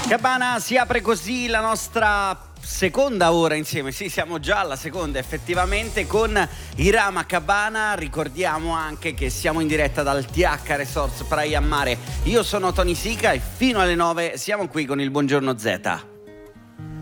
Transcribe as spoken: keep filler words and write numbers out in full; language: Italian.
Cabana, si apre così la nostra seconda ora insieme. Sì, siamo già alla seconda effettivamente con Irama Cabana. Ricordiamo anche che siamo in diretta dal T H Resorts Praia Mare. Io sono Tony Sica e fino alle nove siamo qui con il Buongiorno Z.